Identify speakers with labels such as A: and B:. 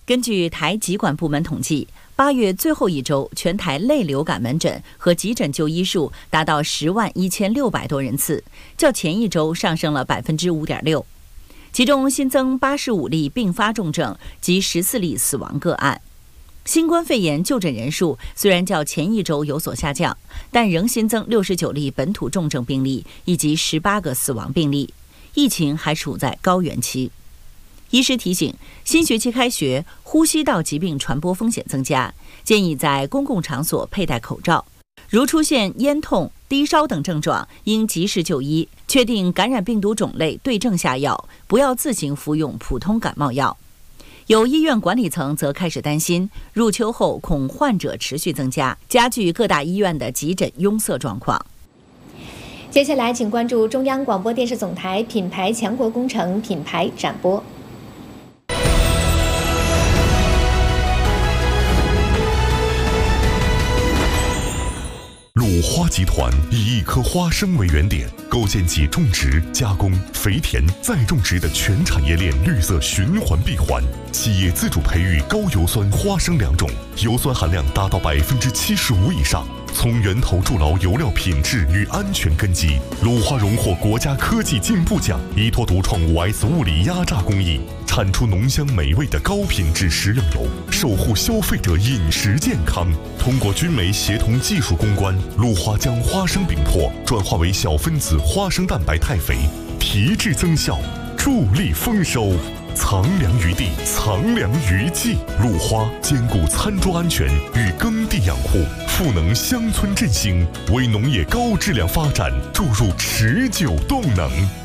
A: 根据台疾管部门统计，8月最后一周，全台类流感门诊和急诊就医数达到101600多人次，较前一周上升了5.6%。其中新增85例并发重症及14例死亡个案。新冠肺炎就诊人数虽然较前一周有所下降，但仍新增69例本土重症病例以及18个死亡病例，疫情还处在高原期。医师提醒，新学期开学，呼吸道疾病传播风险增加，建议在公共场所佩戴口罩。如出现咽痛、低烧等症状，应及时就医，确定感染病毒种类，对症下药，不要自行服用普通感冒药。有医院管理层则开始担心，入秋后恐患者持续增加，加剧各大医院的急诊拥塞状况。
B: 接下来，请关注中央广播电视总台品牌强国工程品牌展播。
C: 鲁花集团以一颗花生为原点，构建起种植、加工、肥田、再种植的全产业链绿色循环闭环。企业自主培育高油酸花生2种，油酸含量达到75%以上。从源头筑牢油料品质与安全根基，鲁花荣获国家科技进步奖，依托独创5S 物理压榨工艺，产出浓香美味的高品质食用油，守护消费者饮食健康。通过军媒协同技术攻关，鲁花将花生饼粕转化为小分子花生蛋白肽肥，提质增效，助力丰收。藏粮于地，藏粮于技。鲁花兼顾餐桌安全与耕地养护，赋能乡村振兴，为农业高质量发展注入持久动能。